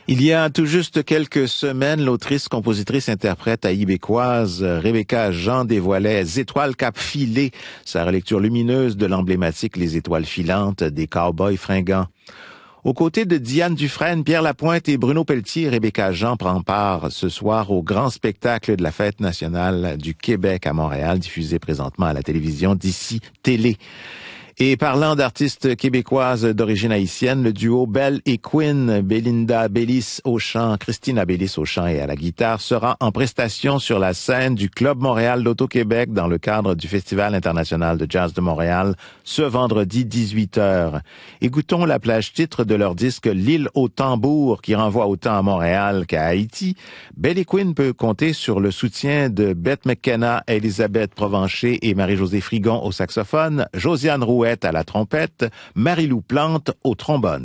Il y a tout juste quelques semaines, l'autrice, compositrice, interprète haïbécoise Rebecca Jean dévoilait Étoiles Cap Filé, sa relecture lumineuse de l'emblématique Les Étoiles filantes des Cowboys fringants. Aux côtés de Diane Dufresne, Pierre Lapointe et Bruno Pelletier, Rebecca Jean prend part ce soir au grand spectacle de la Fête nationale du Québec à Montréal, diffusé présentement à la télévision d'ici Télé. Et parlant d'artistes québécoises d'origine haïtienne, le duo Belle et Quinn, Belinda Bellis au chant, Christina Bellis au chant et à la guitare, sera en prestation sur la scène du Club Montréal d'Auto-Québec dans le cadre du Festival international de jazz de Montréal ce vendredi 18h. Écoutons la plage titre de leur disque L'île au tambour qui renvoie autant à Montréal qu'à Haïti. Belle et Quinn peut compter sur le soutien de Bette McKenna, Elisabeth Provencher et Marie-Josée Frigon au saxophone, Josiane Rouette à la trompette, Marie-Lou Plante au trombone.